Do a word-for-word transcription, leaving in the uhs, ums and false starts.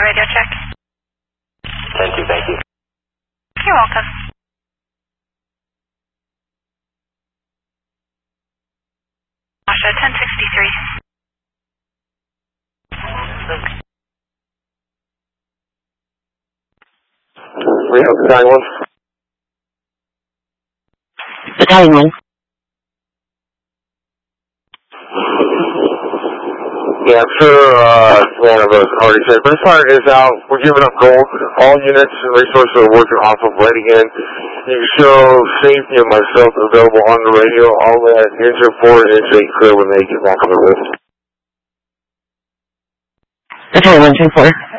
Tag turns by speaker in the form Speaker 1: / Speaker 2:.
Speaker 1: a radio check.
Speaker 2: ten two, thank you.
Speaker 1: You're welcome. Asha, ten sixty-three.
Speaker 2: Rio, Battalion one.
Speaker 3: Battalion one.
Speaker 2: Yeah, I'm sure uh, one of us already said, Bridgefire is out. We're giving up gold. All units and resources are working off of writing in. You can show safety and myself available on the radio. All that engine four and engine eight clear when they get back on the list.
Speaker 3: Battalion one, ten four.